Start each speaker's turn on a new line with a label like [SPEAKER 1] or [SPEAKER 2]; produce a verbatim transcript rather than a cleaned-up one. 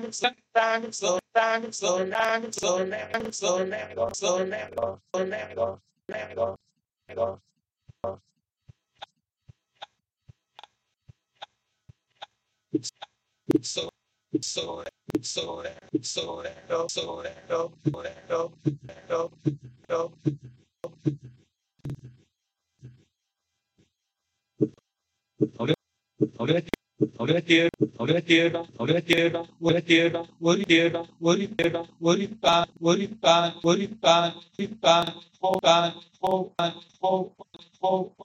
[SPEAKER 1] So so so so so so so Oletira, oletira, oletira, oletira, oletira, oletira, oripan, oripan, oripan, oripan, hopan, hopan, hopan, hopan,